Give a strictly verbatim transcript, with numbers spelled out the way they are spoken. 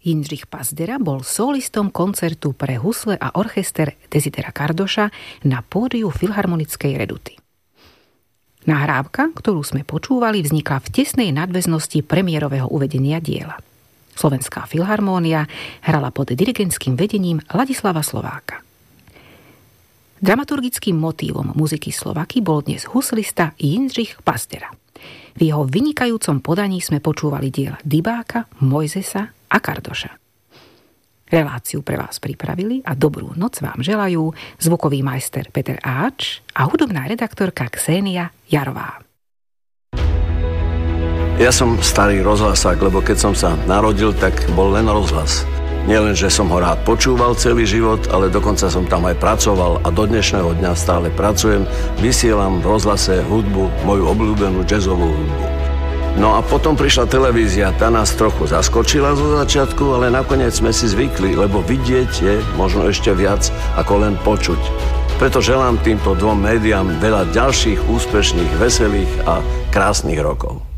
Jindřich Pazdera bol solistom koncertu pre husle a orchester Desidera Kardoša na pódiu Filharmonickej Reduty. Nahrávka, ktorú sme počúvali, vznikla v tesnej nadväznosti premiérového uvedenia diela. Slovenská filharmónia hrala pod dirigentským vedením Ladislava Slováka. Dramaturgickým motívom muziky Slovaky bol dnes huslista Jindřich Pazdera. V jeho vynikajúcom podaní sme počúvali diela Dybáka, Mojzesa a Kardoša. Reláciu pre vás pripravili a dobrú noc vám želajú zvukový majster Peter Áč a hudobná redaktorka Ksenia Jarová. Ja som starý rozhlasák, lebo keď som sa narodil, tak bol len rozhlas. Nielen, že som ho rád počúval celý život, ale dokonca som tam aj pracoval a do dnešného dňa stále pracujem. Vysielam v rozhlase hudbu, moju obľúbenú jazzovú hudbu. No a potom prišla televízia, tá nás trochu zaskočila zo začiatku, ale nakoniec sme si zvykli, lebo vidieť je možno ešte viac ako len počuť. Preto želám týmto dvom médiám veľa ďalších úspešných, veselých a krásnych rokov.